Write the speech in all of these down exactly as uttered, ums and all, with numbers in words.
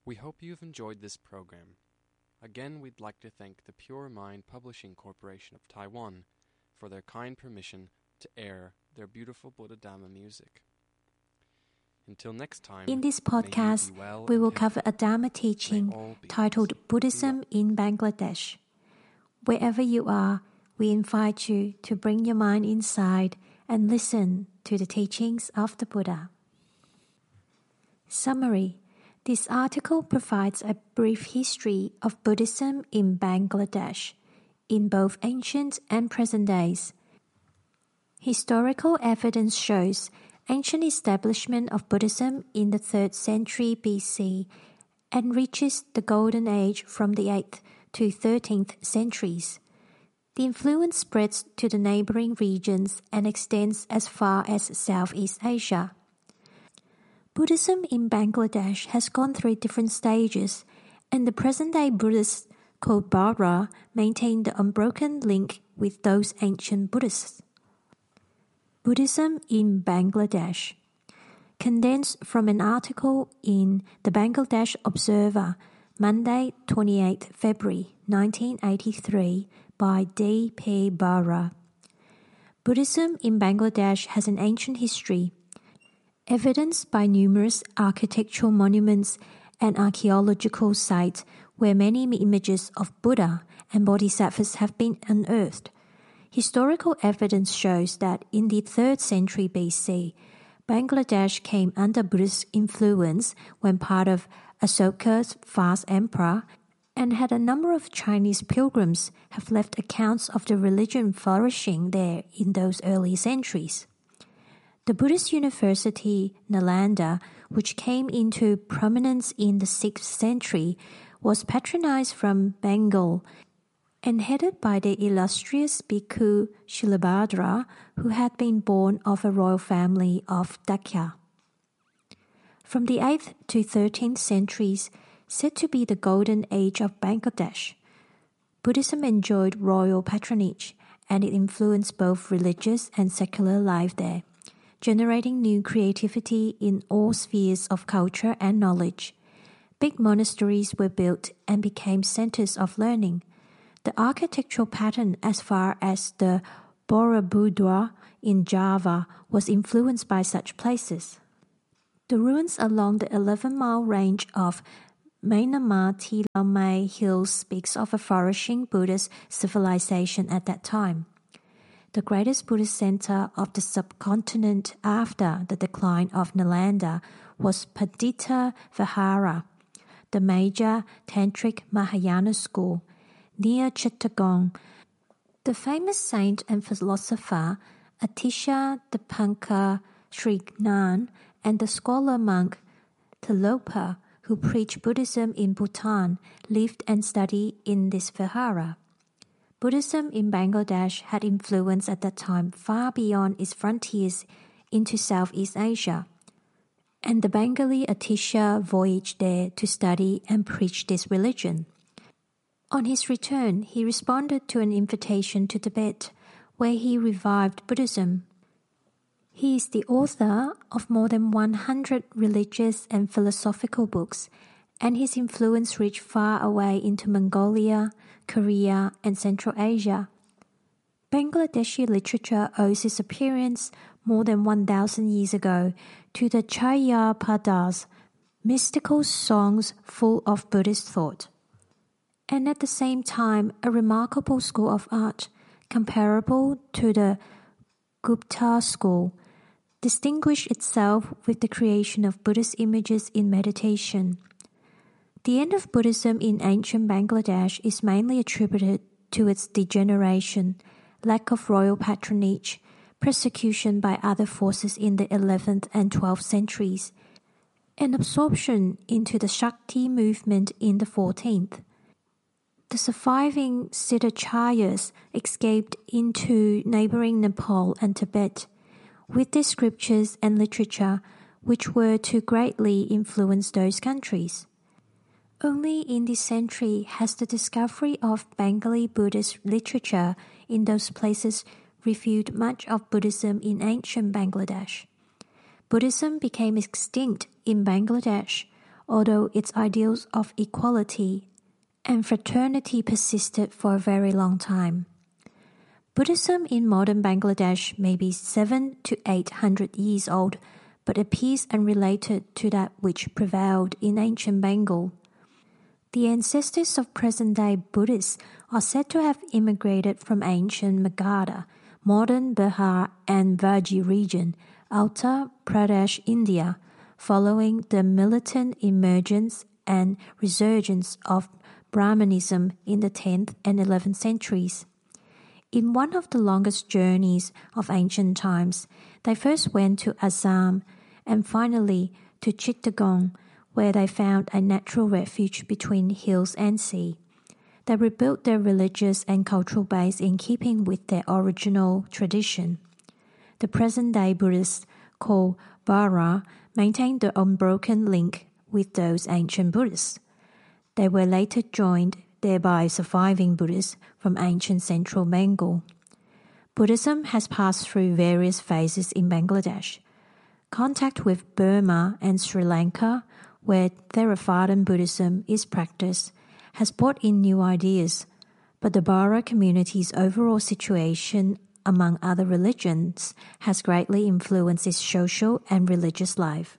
We hope you've enjoyed this program. Again, we'd like to thank the Pure Mind Publishing Corporation of Taiwan for their kind permission to air their beautiful Buddha Dhamma music. Until next time, In this may you podcast, be well we and will healthy. cover a Dharma May teaching all be titled peace. Buddhism in Bangladesh. Wherever you are, we invite you to bring your mind inside and listen to the teachings of the Buddha. Summary. This article provides a brief history of Buddhism in Bangladesh, in both ancient and present days. Historical evidence shows ancient establishment of Buddhism in the third century B C and reaches the Golden Age from the eighth to thirteenth centuries. The influence spreads to the neighboring regions and extends as far as Southeast Asia. Buddhism in Bangladesh has gone through different stages, and the present-day Buddhists called Bara maintain the unbroken link with those ancient Buddhists. Buddhism in Bangladesh. Condensed from an article in the Bangladesh Observer, Monday, twenty-eighth February nineteen eighty-three, by D P Bara. Buddhism in Bangladesh has an ancient history, evidenced by numerous architectural monuments and archaeological sites where many images of Buddha and Bodhisattvas have been unearthed. Historical evidence shows that in the third century B C, Bangladesh came under Buddhist influence when part of Asoka's vast empire, and had a number of Chinese pilgrims have left accounts of the religion flourishing there in those early centuries. The Buddhist university Nalanda, which came into prominence in the sixth century, was patronized from Bengal and headed by the illustrious Bhikkhu Shilabhadra, who had been born of a royal family of Dakya. From the eighth to thirteenth centuries, said to be the golden age of Bangladesh, Buddhism enjoyed royal patronage, and it influenced both religious and secular life there, generating new creativity in all spheres of culture and knowledge. Big monasteries were built and became centers of learning. The architectural pattern as far as the Borobudur in Java was influenced by such places. The ruins along the eleven-mile range of Myanmar Tilamai Hills speaks of a flourishing Buddhist civilization at that time. The greatest Buddhist center of the subcontinent after the decline of Nalanda was Pandita Vihara, the major Tantric Mahayana school, near Chittagong. The famous saint and philosopher Atisha Dipanka Srignan and the scholar monk Tilopa, who preached Buddhism in Bhutan, lived and studied in this vihara. Buddhism in Bangladesh had influence at that time far beyond its frontiers into Southeast Asia, and the Bengali Atisha voyaged there to study and preach this religion. On his return, he responded to an invitation to Tibet, where he revived Buddhism. He is the author of more than one hundred religious and philosophical books, and his influence reached far away into Mongolia, Korea, and Central Asia. Bangladeshi literature owes its appearance more than one thousand years ago to the Charyapadas, mystical songs full of Buddhist thought, and at the same time a remarkable school of art, comparable to the Gupta school, distinguished itself with the creation of Buddhist images in meditation. The end of Buddhism in ancient Bangladesh is mainly attributed to its degeneration, lack of royal patronage, persecution by other forces in the eleventh and twelfth centuries, and absorption into the Shakti movement in the fourteenth. The surviving Siddhacharyas escaped into neighboring Nepal and Tibet, with their scriptures and literature, which were to greatly influence those countries. Only in this century has the discovery of Bengali Buddhist literature in those places revealed much of Buddhism in ancient Bangladesh. Buddhism became extinct in Bangladesh although its ideals of equality and fraternity persisted for a very long time. Buddhism in modern Bangladesh may be seven to eight hundred years old, but appears unrelated to that which prevailed in ancient Bengal. The ancestors of present-day Buddhists are said to have immigrated from ancient Magadha, modern Bihar and Vaji region, Uttar Pradesh, India, following the militant emergence and resurgence of Brahmanism in the tenth and eleventh centuries. In one of the longest journeys of ancient times, they first went to Assam and finally to Chittagong, where they found a natural refuge between hills and sea. They rebuilt their religious and cultural base in keeping with their original tradition. The present-day Buddhists, called Bara, maintained the unbroken link with those ancient Buddhists. They were later joined, thereby surviving Buddhists from ancient central Bengal. Buddhism has passed through various phases in Bangladesh. Contact with Burma and Sri Lanka, where Theravadan Buddhism is practiced, has brought in new ideas, but the Bara community's overall situation among other religions has greatly influenced its social and religious life.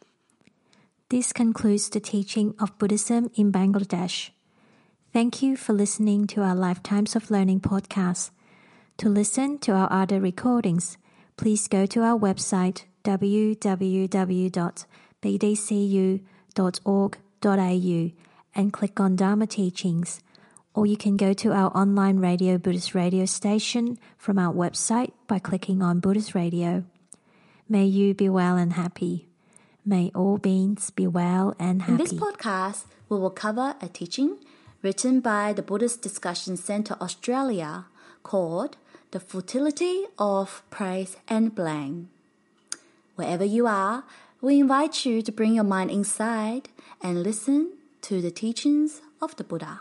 This concludes the teaching of Buddhism in Bangladesh. Thank you for listening to our Lifetimes of Learning podcast. To listen to our other recordings, please go to our website w w w dot b d c u dot org dot a u and click on Dharma Teachings, or you can go to our online radio Buddhist radio station from our website by clicking on Buddhist Radio. May you be well and happy. May all beings be well and happy. In this podcast, we will cover a teaching written by the Buddhist Discussion Centre Australia called The Futility of Praise and Blame. Wherever you are, we invite you to bring your mind inside and listen to the teachings of the Buddha.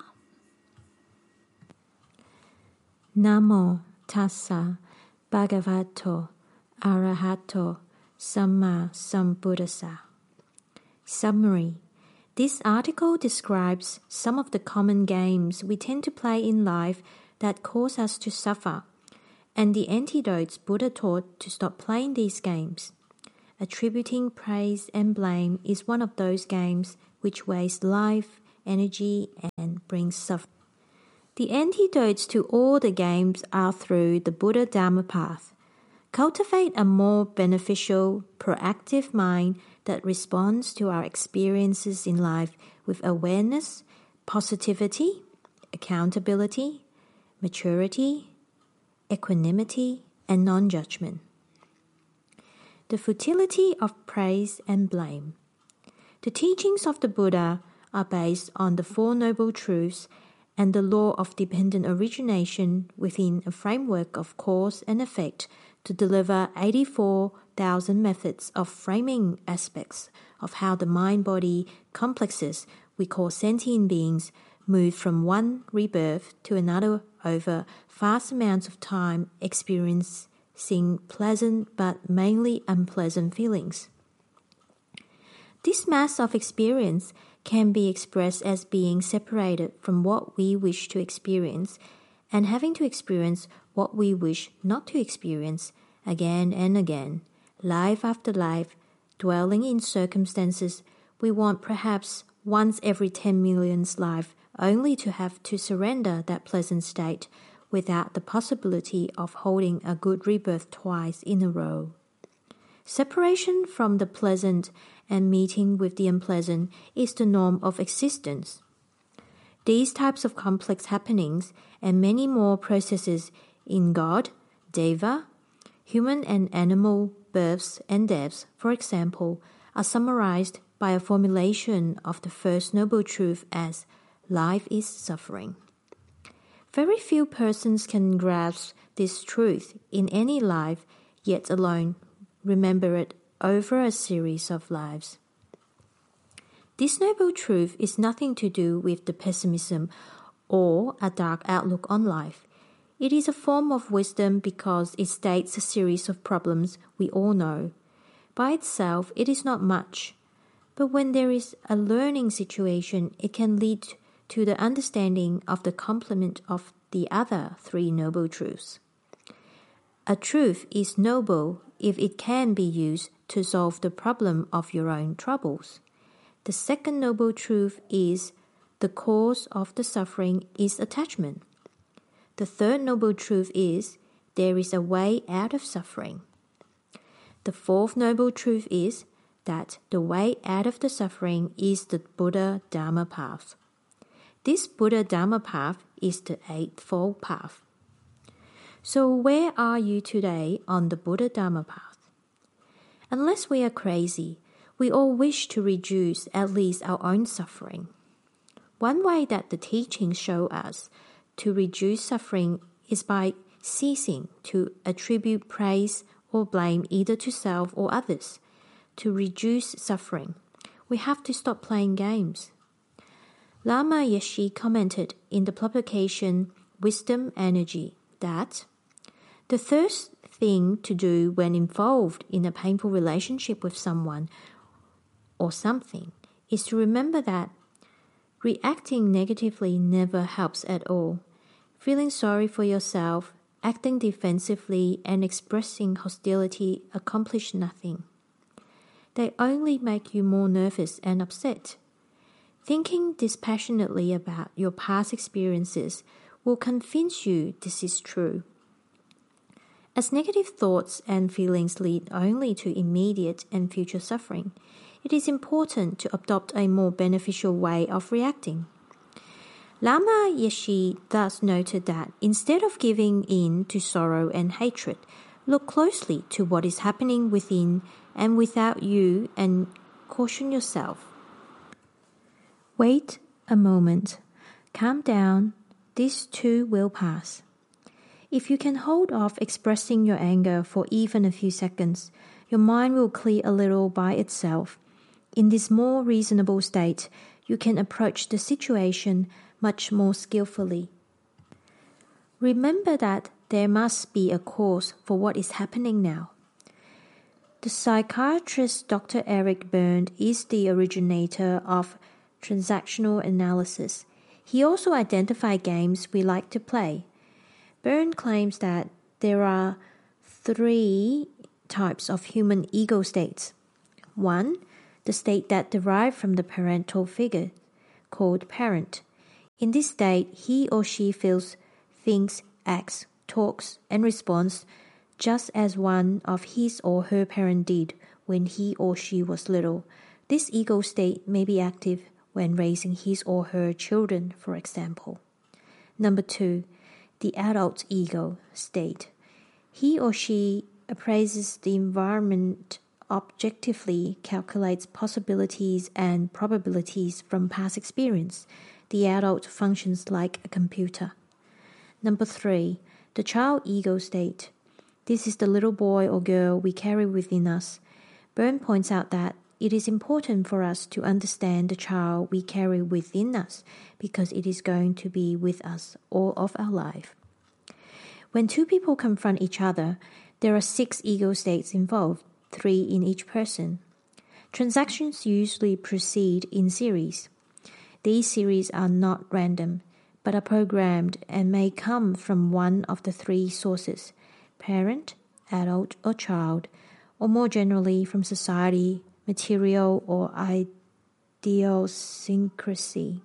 Namo tassa bhagavato arahato samma sambuddhassa. Summary. This article describes some of the common games we tend to play in life that cause us to suffer, and the antidotes Buddha taught to stop playing these games. Attributing praise and blame is one of those games which wastes life, energy, and brings suffering. The antidotes to all the games are through the Buddha Dharma path. Cultivate a more beneficial, proactive mind that responds to our experiences in life with awareness, positivity, accountability, maturity, equanimity, and non-judgment. The futility of praise and blame. The teachings of the Buddha are based on the Four Noble Truths and the law of dependent origination within a framework of cause and effect to deliver eighty-four thousand methods of framing aspects of how the mind-body complexes we call sentient beings move from one rebirth to another over vast amounts of time, experiencing pleasant but mainly unpleasant feelings. This mass of experience can be expressed as being separated from what we wish to experience and having to experience what we wish not to experience again and again, life after life, dwelling in circumstances we want perhaps once every ten millionth life, only to have to surrender that pleasant state without the possibility of holding a good rebirth twice in a row. Separation from the pleasant and meeting with the unpleasant is the norm of existence. These types of complex happenings and many more processes in God, Deva, human and animal births and deaths, for example, are summarized by a formulation of the First Noble Truth as life is suffering. Very few persons can grasp this truth in any life, yet alone remember it over a series of lives. This noble truth is nothing to do with the pessimism or a dark outlook on life. It is a form of wisdom because it states a series of problems we all know. By itself, it is not much, But when there is a learning situation, it can lead to the understanding of the complement of the other three noble truths. A truth is noble if it can be used to solve the problem of your own troubles. The second noble truth is the cause of the suffering is attachment. The third noble truth is there is a way out of suffering. The fourth noble truth is that the way out of the suffering is the Buddha Dharma path. This Buddha Dharma path is the Eightfold Path. So where are you today on the Buddha Dharma path? Unless we are crazy, we all wish to reduce at least our own suffering. One way that the teachings show us to reduce suffering is by ceasing to attribute praise or blame either to self or others. To reduce suffering, we have to stop playing games. Lama Yeshe commented in the publication Wisdom Energy that the first thing to do when involved in a painful relationship with someone or something is to remember that reacting negatively never helps at all. Feeling sorry for yourself, acting defensively, and expressing hostility accomplish nothing. They only make you more nervous and upset. Thinking dispassionately about your past experiences will convince you this is true. As negative thoughts and feelings lead only to immediate and future suffering, it is important to adopt a more beneficial way of reacting. Lama Yeshe thus noted that instead of giving in to sorrow and hatred, look closely to what is happening within and without you and caution yourself. Wait a moment. Calm down. This too will pass. If you can hold off expressing your anger for even a few seconds, your mind will clear a little by itself. In this more reasonable state, you can approach the situation much more skillfully. Remember that there must be a cause for what is happening now. The psychiatrist Doctor Eric Berne is the originator of transactional analysis. He also identified games we like to play. Berne claims that there are three types of human ego states. One, the state that derives from the parental figure, called parent. In this state, he or she feels, thinks, acts, talks, and responds just as one of his or her parent did when he or she was little. This ego state may be active when raising his or her children, for example. Number two, the adult ego state. He or she appraises the environment objectively, calculates possibilities and probabilities from past experience. The adult functions like a computer. Number three, the child ego state. This is the little boy or girl we carry within us. Berne points out that it is important for us to understand the child we carry within us because it is going to be with us all of our life. When two people confront each other, there are six ego states involved, three in each person. Transactions usually proceed in series. These series are not random, but are programmed and may come from one of the three sources, parent, adult, or child, or more generally from society, material, or idiosyncrasy.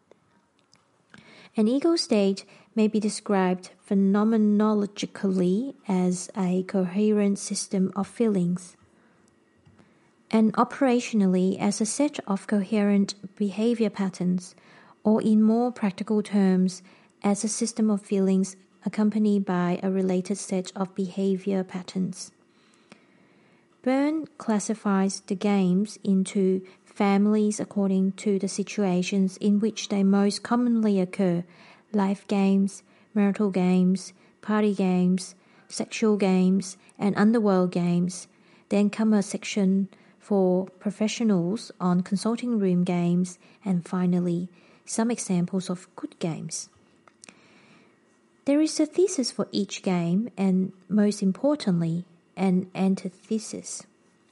An ego state may be described phenomenologically as a coherent system of feelings, and operationally as a set of coherent behavior patterns, or in more practical terms, as a system of feelings accompanied by a related set of behavior patterns. Berne classifies the games into families according to the situations in which they most commonly occur: life games, marital games, party games, sexual games, and underworld games. Then come a section for professionals on consulting room games, and finally, some examples of good games. There is a thesis for each game, and most importantly, an antithesis.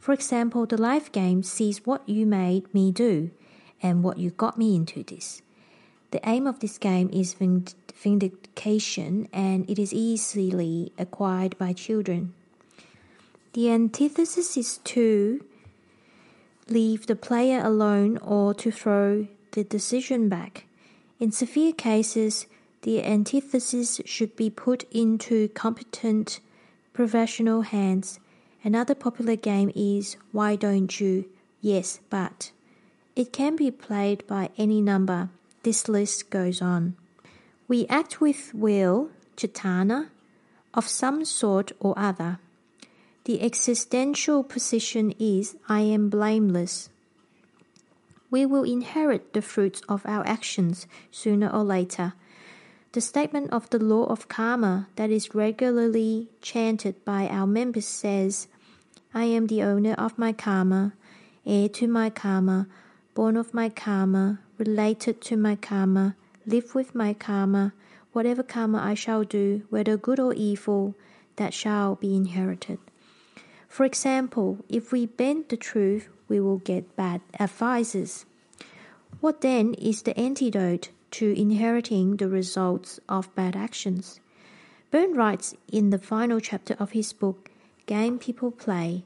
For example, the life game sees what you made me do and what you got me into this. The aim of this game is vind- vindication, and it is easily acquired by children. The antithesis is to leave the player alone or to throw the decision back. In severe cases, the antithesis should be put into competent professional hands. Another popular game is Why Don't You? Yes, but. It can be played by any number. This list goes on. We act with will, cetana, of some sort or other. The existential position is I am blameless. We will inherit the fruits of our actions sooner or later. The statement of the law of karma that is regularly chanted by our members says, I am the owner of my karma, heir to my karma, born of my karma, related to my karma, live with my karma, whatever karma I shall do, whether good or evil, that shall be inherited. For example, if we bend the truth, we will get bad advices. What then is the antidote to inheriting the results of bad actions? Byrne writes in the final chapter of his book, Game People Play.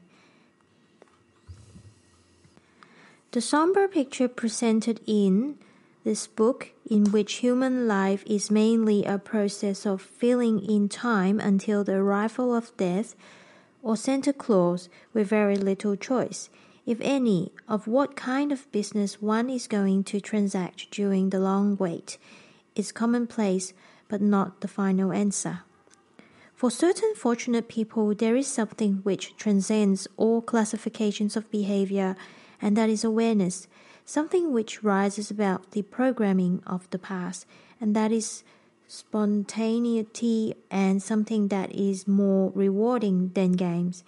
The somber picture presented in this book, in which human life is mainly a process of filling in time until the arrival of death, or Santa Claus with very little choice, if any, of what kind of business one is going to transact during the long wait, is commonplace but not the final answer. For certain fortunate people, there is something which transcends all classifications of behavior, and that is awareness, something which rises above the programming of the past, and that is spontaneity, and something that is more rewarding than games,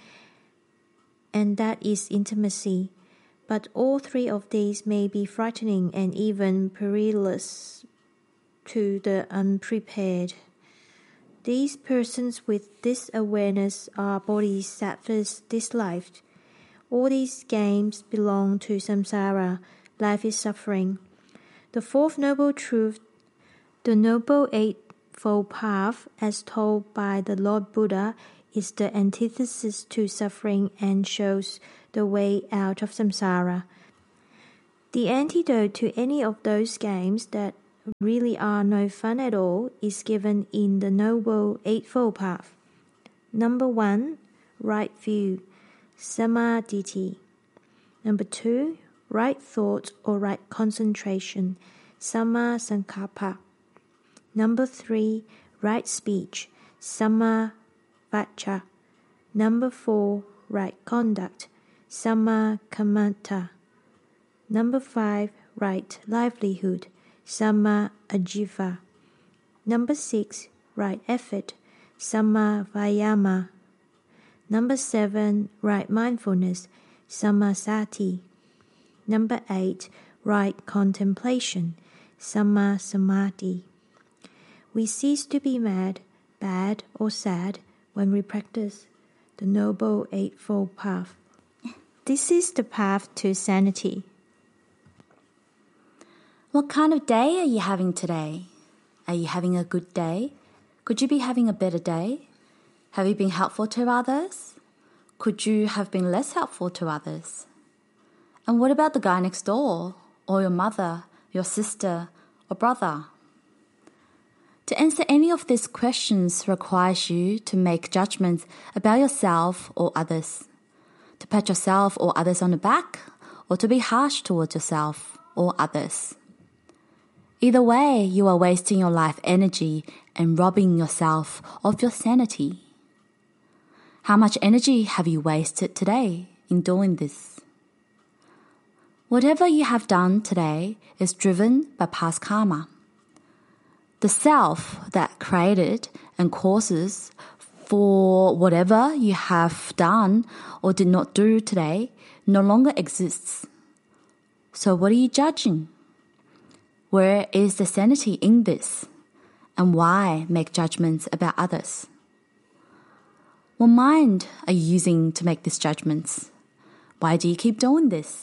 and that is intimacy. But all three of these may be frightening and even perilous to the unprepared. These persons with this awareness are bodhisattvas disliked. All these games belong to samsara. Life is suffering. The fourth noble truth, the Noble Eightfold Path, as told by the Lord Buddha, is the antithesis to suffering and shows the way out of samsara. The antidote to any of those games that really are no fun at all is given in the Noble Eightfold Path. Number one, right view, samadhi. Number two, right thought or right concentration, samma sankappa. Number three, right speech, samma vacha. Number four, right conduct, samma kammanta. Number five, right livelihood, samma ajiva. Number six, right effort, samma vayama. Number seven, right mindfulness, samma sati. Number eight, right contemplation, samma samadhi. We cease to be mad, bad, or sad when we practice the Noble Eightfold Path. This is the path to sanity. What kind of day are you having today? Are you having a good day? Could you be having a better day? Have you been helpful to others? Could you have been less helpful to others? And what about the guy next door, or your mother, your sister, or brother? To answer any of these questions requires you to make judgments about yourself or others, to pat yourself or others on the back, or to be harsh towards yourself or others. Either way, you are wasting your life energy and robbing yourself of your sanity. How much energy have you wasted today in doing this? Whatever you have done today is driven by past karma. The self that created and causes for whatever you have done or did not do today no longer exists. So what are you judging? Where is the sanity in this? And why make judgments about others? What mind are you using to make these judgments? Why do you keep doing this?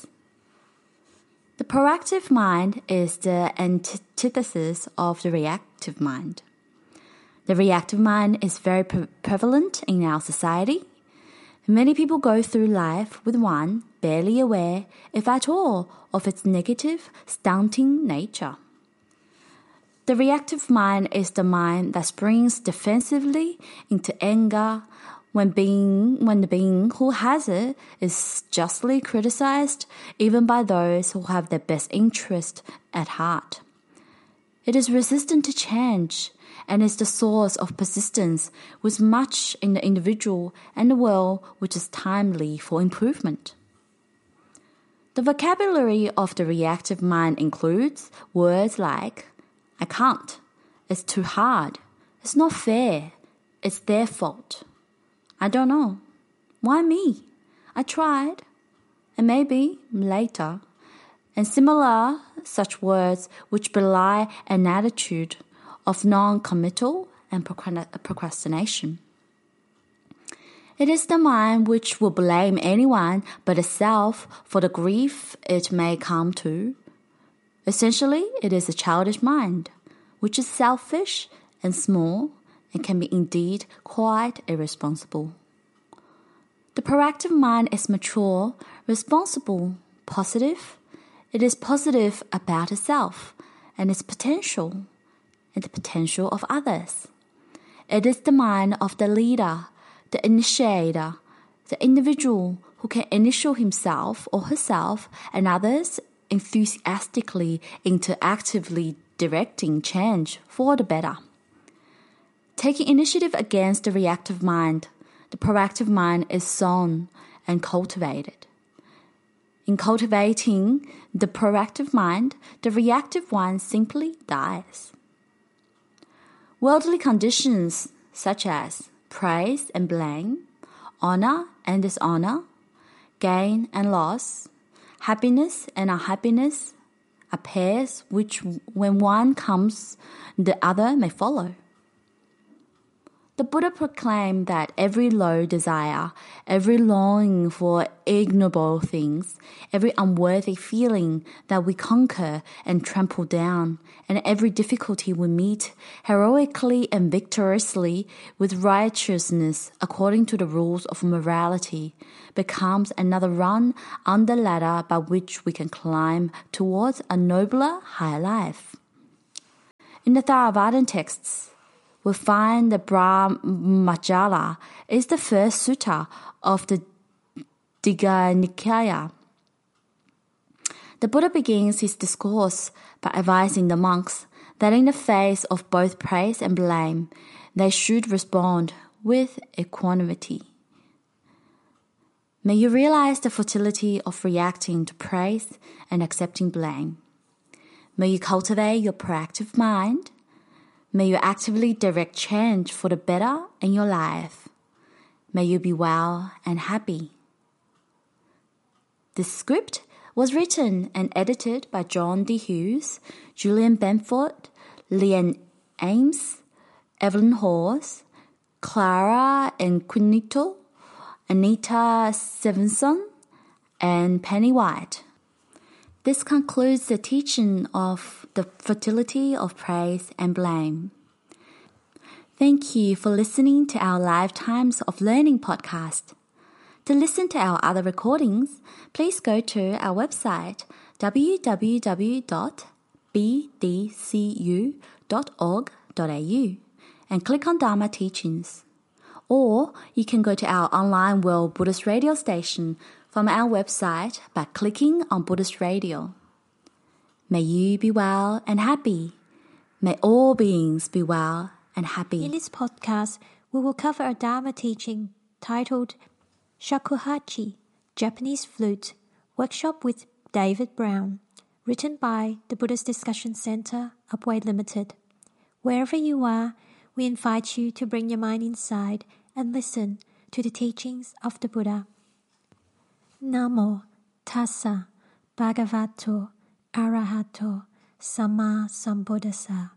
The proactive mind is the antithesis of the reactive mind. The reactive mind is very pre- prevalent in our society. Many people go through life with one, barely aware, if at all, of its negative, stunting nature. The reactive mind is the mind that springs defensively into anger when being when the being who has it is justly criticized, even by those who have their best interest at heart. It is resistant to change and is the source of persistence with much in the individual and the world which is timely for improvement. The vocabulary of the reactive mind includes words like, I can't, it's too hard, it's not fair, it's their fault. I don't know. Why me? I tried. And maybe later. And similar such words which belie an attitude of non-committal and procrastination. It is the mind which will blame anyone but itself for the grief it may come to. Essentially, it is a childish mind, which is selfish and small and can be indeed quite irresponsible. The proactive mind is mature, responsible, positive. It is positive about itself and its potential and the potential of others. It is the mind of the leader, the initiator, the individual who can initiate himself or herself and others enthusiastically into actively directing change for the better. Taking initiative against the reactive mind, the proactive mind is sown and cultivated. In cultivating the proactive mind, the reactive one simply dies. Worldly conditions such as praise and blame, honor and dishonor, gain and loss, happiness and unhappiness are pairs which, when one comes, the other may follow. The Buddha proclaimed that every low desire, every longing for ignoble things, every unworthy feeling that we conquer and trample down, and every difficulty we meet heroically and victoriously with righteousness according to the rules of morality, becomes another rung on the ladder by which we can climb towards a nobler, higher life. In the Theravadan texts, we find the Brahmajala is the first sutta of the Digha Nikaya. The Buddha begins his discourse by advising the monks that in the face of both praise and blame, they should respond with equanimity. May you realize the futility of reacting to praise and accepting blame. May you cultivate your proactive mind. May you actively direct change for the better in your life. May you be well and happy. This script was written and edited by John D. Hughes, Julian Benford, Leanne Ames, Evelyn Hawes, Clara Inquinito, Anita Stevenson, and Penny White. This concludes the teaching of the futility of praise and blame. Thank you for listening to our Lifetimes of Learning podcast. To listen to our other recordings, please go to our website w w w dot b d c u dot org dot a u and click on Dharma Teachings. Or you can go to our online World Buddhist radio station from our website by clicking on Buddhist Radio. May you be well and happy. May all beings be well and happy. In this podcast, we will cover a Dharma teaching titled Shakuhachi, Japanese Flute, Workshop with David Brown, written by the Buddhist Discussion Center, Upway Limited. Wherever you are, we invite you to bring your mind inside and listen to the teachings of the Buddha. Namo Tassa Bhagavato Arahato Sama Sambuddhassa.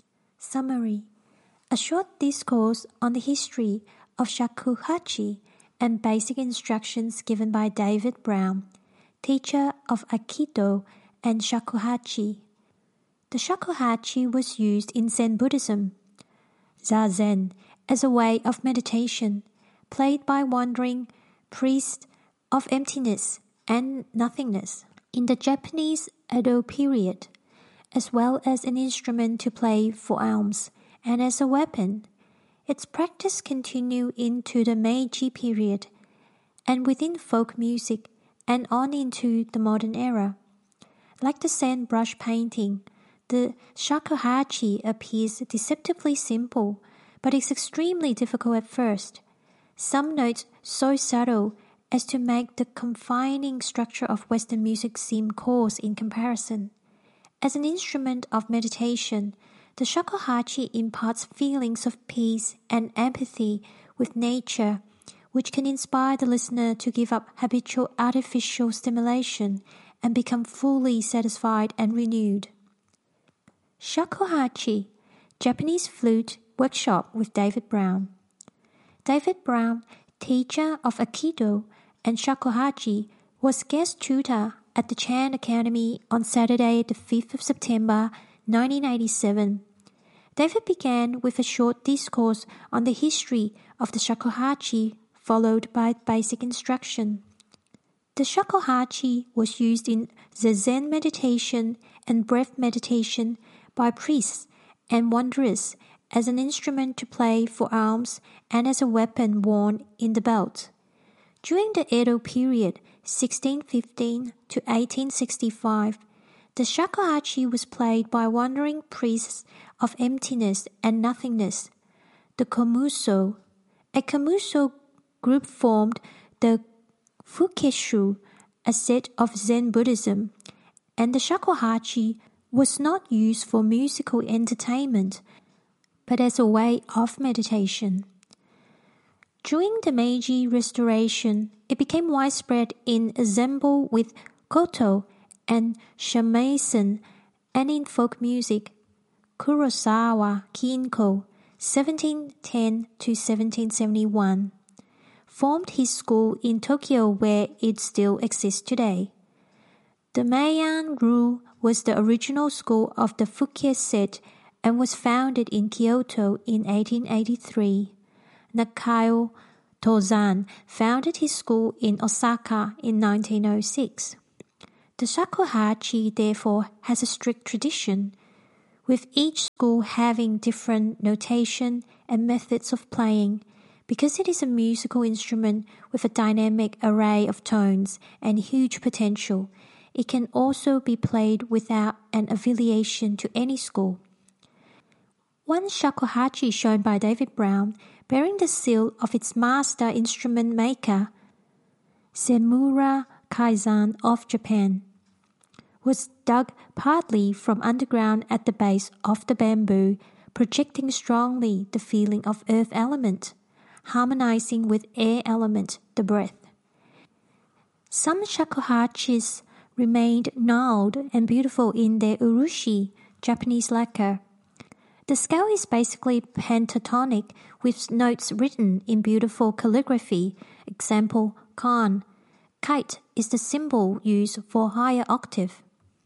Summary: a short discourse on the history of shakuhachi and basic instructions given by David Brown, teacher of Aikido and Shakuhachi. The shakuhachi was used in Zen Buddhism, zazen, as a way of meditation, played by wandering priests of emptiness and nothingness in the Japanese Edo period, as well as an instrument to play for alms and as a weapon. Its practice continued into the Meiji period and within folk music and on into the modern era. Like the Zen brush painting, the shakuhachi appears deceptively simple, but is extremely difficult at first. Some notes so subtle as to make the confining structure of Western music seem coarse in comparison. As an instrument of meditation, the shakuhachi imparts feelings of peace and empathy with nature, which can inspire the listener to give up habitual artificial stimulation and become fully satisfied and renewed. Shakuhachi, Japanese Flute Workshop with David Brown. David Brown, teacher of Aikido and Shakuhachi, was guest tutor at the Chan Academy on Saturday, the fifth of September, nineteen eighty-seven. David began with a short discourse on the history of the shakuhachi, followed by basic instruction. The shakuhachi was used in zazen meditation and breath meditation by priests and wanderers as an instrument to play for alms and as a weapon worn in the belt. During the Edo period, sixteen fifteen to eighteen sixty-five, the shakuhachi was played by wandering priests of emptiness and nothingness, the komuso. A komuso group formed the Fukkeshu, a set of Zen Buddhism, and the shakuhachi was not used for musical entertainment, but as a way of meditation. During the Meiji Restoration, it became widespread in ensemble with koto and shamisen, and in folk music. Kurosawa Kinko, seventeen ten to seventeen seventy-one, formed his school in Tokyo where it still exists today. The Meian-ryu was the original school of the Fukkien set and was founded in Kyoto in eighteen eighty-three. Nakao Tozan founded his school in Osaka in nineteen oh six. The shakuhachi therefore has a strict tradition, with each school having different notation and methods of playing. Because it is a musical instrument with a dynamic array of tones and huge potential, it can also be played without an affiliation to any school. One shakuhachi shown by David Brown, bearing the seal of its master instrument maker, Semura Kaizan of Japan, was dug partly from underground at the base of the bamboo, projecting strongly the feeling of earth element, harmonizing with air element, the breath. Some shakuhachis remained gnarled and beautiful in their urushi, Japanese lacquer. The scale is basically pentatonic with notes written in beautiful calligraphy. Example, kan. Kite is the symbol used for higher octave.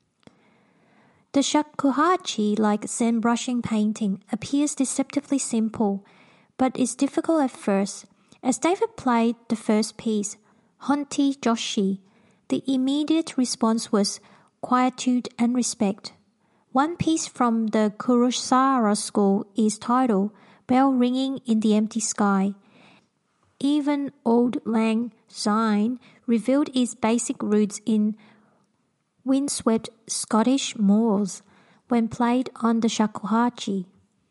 The shakuhachi, like Zen brushing painting, appears deceptively simple, but is difficult at first. As David played the first piece, Honti Joshi, the immediate response was quietude and respect. One piece from the Kurosawa school is titled Bell Ringing in the Empty Sky. Even Auld Lang Syne revealed its basic roots in windswept Scottish moors when played on the shakuhachi.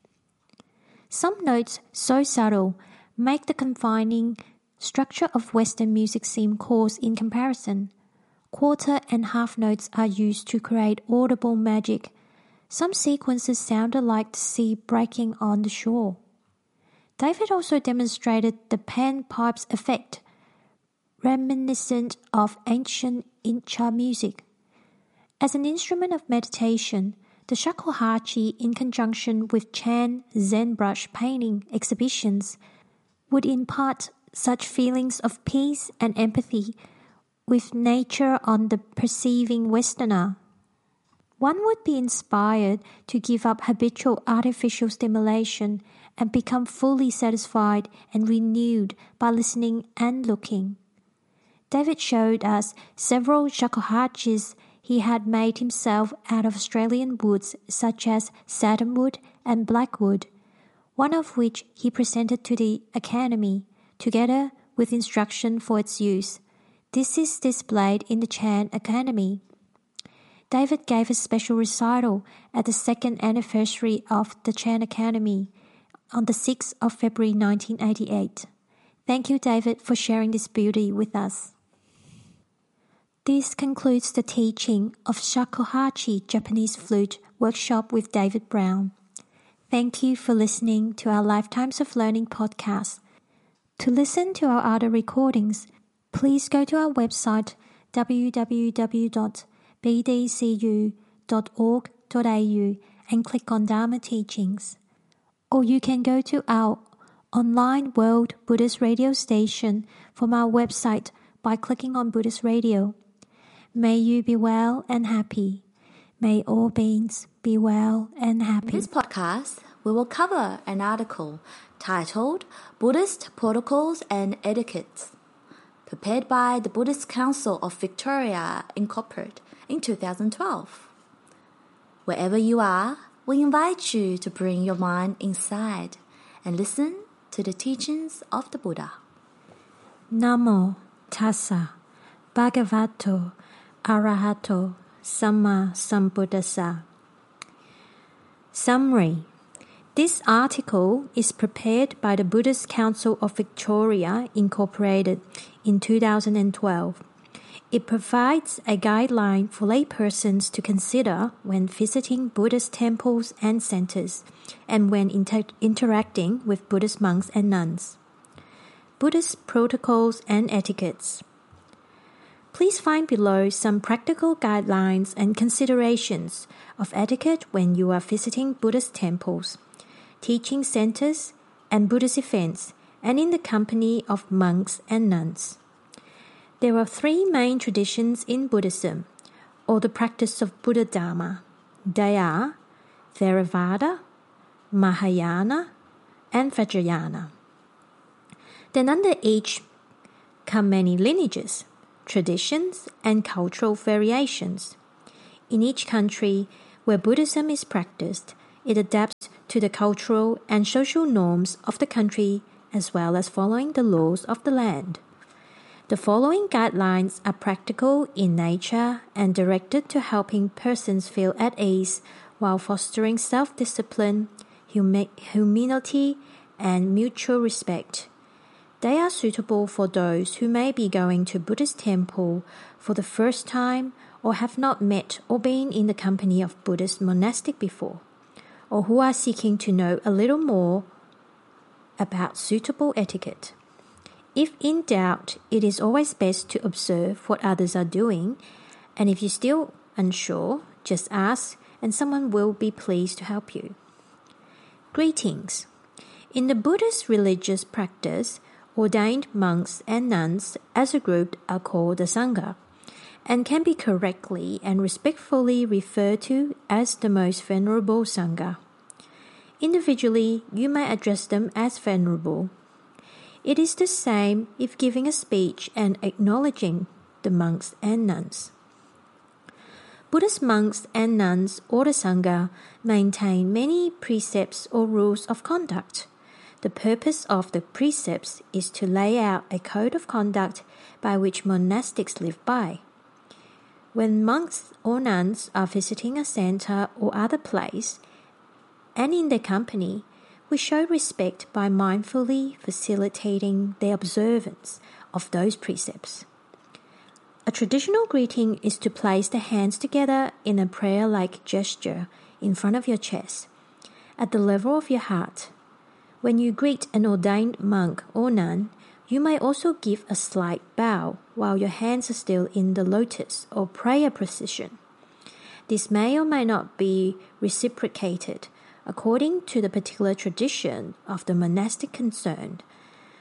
Some notes so subtle make the confining structure of Western music seem coarse in comparison. Quarter and half notes are used to create audible magic. Some sequences sounded like the sea breaking on the shore. David also demonstrated the pan-pipes effect, reminiscent of ancient Inca music. As an instrument of meditation, the shakuhachi, in conjunction with Chan Zen brush painting exhibitions, would impart such feelings of peace and empathy with nature on the perceiving Westerner. One would be inspired to give up habitual artificial stimulation and become fully satisfied and renewed by listening and looking. David showed us several shakuhachis he had made himself out of Australian woods such as satinwood and blackwood, one of which he presented to the Academy, together with instruction for its use. This is displayed in the Chan Academy. David gave a special recital at the second anniversary of the Chan Academy on the sixth of February nineteen eighty-eight. Thank you, David, for sharing this beauty with us. This concludes the teaching of Shakuhachi Japanese Flute Workshop with David Brown. Thank you for listening to our Lifetimes of Learning podcast. To listen to our other recordings, please go to our website w w w dot b d c u dot org dot a u and click on Dharma Teachings. Or you can go to our online World Buddhist Radio station from our website by clicking on Buddhist Radio. May you be well and happy. May all beings be well and happy. In this podcast, we will cover an article titled Buddhist Protocols and Etiquettes, prepared by the Buddhist Council of Victoria, Incorporated, in two thousand twelve. Wherever you are, we invite you to bring your mind inside and listen to the teachings of the Buddha. Namo Tassa Bhagavato Arahato Samma Sambuddhassa. Summary. This article is prepared by the Buddhist Council of Victoria, Incorporated, in two thousand twelve. It provides a guideline for laypersons to consider when visiting Buddhist temples and centers and when inter- interacting with Buddhist monks and nuns. Buddhist Protocols and Etiquettes. Please find below some practical guidelines and considerations of etiquette when you are visiting Buddhist temples, teaching centers, and Buddhist events, and in the company of monks and nuns. There are three main traditions in Buddhism, or the practice of Buddha Dharma. They are Theravada, Mahayana, and Vajrayana. Then under each come many lineages, traditions, and cultural variations. In each country where Buddhism is practiced, it adapts to the cultural and social norms of the country as well as following the laws of the land. The following guidelines are practical in nature and directed to helping persons feel at ease while fostering self-discipline, humi- humility, and mutual respect. They are suitable for those who may be going to Buddhist temple for the first time or have not met or been in the company of Buddhist monastic before, or who are seeking to know a little more about suitable etiquette. If in doubt, it is always best to observe what others are doing, and if you're still unsure, just ask and someone will be pleased to help you. Greetings. In the Buddhist religious practice, ordained monks and nuns as a group are called the Sangha, and can be correctly and respectfully referred to as the most venerable Sangha. Individually, you may address them as venerable. It is the same if giving a speech and acknowledging the monks and nuns. Buddhist monks and nuns or the Sangha maintain many precepts or rules of conduct. The purpose of the precepts is to lay out a code of conduct by which monastics live by. When monks or nuns are visiting a center or other place, and in their company, we show respect by mindfully facilitating the observance of those precepts. A traditional greeting is to place the hands together in a prayer-like gesture in front of your chest, at the level of your heart. When you greet an ordained monk or nun, you may also give a slight bow while your hands are still in the lotus or prayer position. This may or may not be reciprocated according to the particular tradition of the monastic concerned.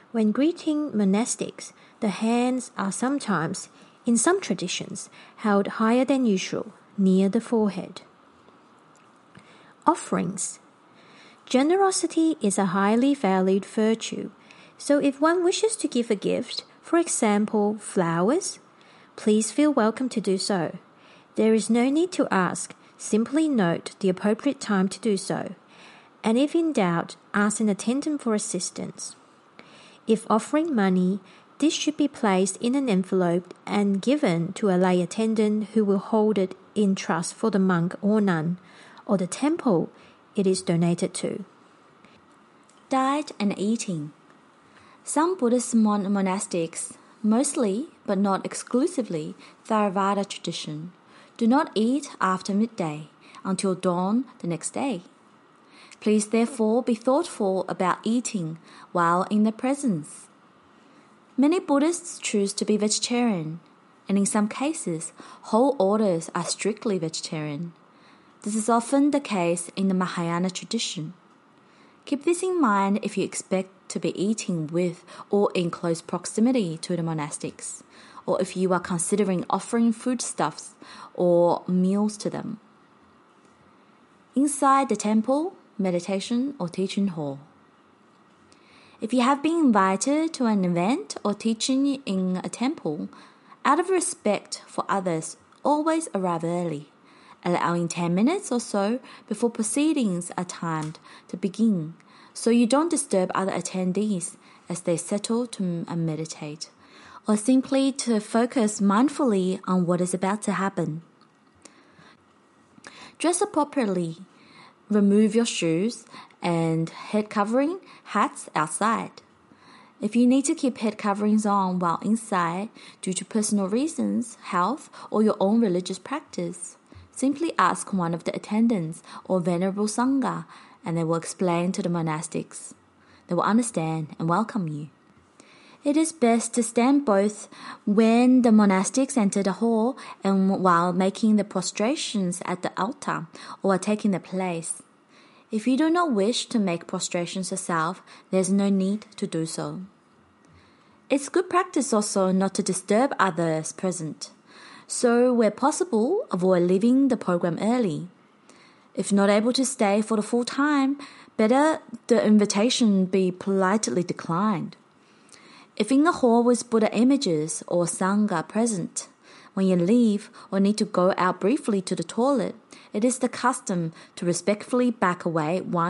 When greeting monastics, the hands are sometimes, in some traditions, held higher than usual, near the forehead. Offerings. Generosity is a highly valued virtue, so if one wishes to give a gift, for example, flowers, please feel welcome to do so. There is no need to ask, simply note the appropriate time to do so, and if in doubt, ask an attendant for assistance. If offering money, this should be placed in an envelope and given to a lay attendant who will hold it in trust for the monk or nun, or the temple it is donated to. Diet and eating. Some Buddhist mon- monastics, mostly but not exclusively Theravada tradition, do not eat after midday until dawn the next day. Please therefore be thoughtful about eating while in the presence. Many Buddhists choose to be vegetarian, and in some cases, whole orders are strictly vegetarian. This is often the case in the Mahayana tradition. Keep this in mind if you expect to be eating with or in close proximity to the monastics, or if you are considering offering foodstuffs or meals to them. Inside the temple, meditation, or teaching hall. If you have been invited to an event or teaching in a temple, out of respect for others, always arrive early, allowing ten minutes or so before proceedings are timed to begin, so you don't disturb other attendees as they settle to meditate, or simply to focus mindfully on what is about to happen. Dress appropriately. Remove your shoes and head covering hats outside. If you need to keep head coverings on while inside due to personal reasons, health, or your own religious practice, simply ask one of the attendants or venerable sangha and they will explain to the monastics. They will understand and welcome you. It is best to stand both when the monastics enter the hall and while making the prostrations at the altar or taking the place. If you do not wish to make prostrations yourself, there is no need to do so. It's good practice also not to disturb others present, so where possible, avoid leaving the program early. If not able to stay for the full time, better the invitation be politely declined. If in the hall with Buddha images or Sangha present, when you leave or need to go out briefly to the toilet, it is the custom to respectfully back away one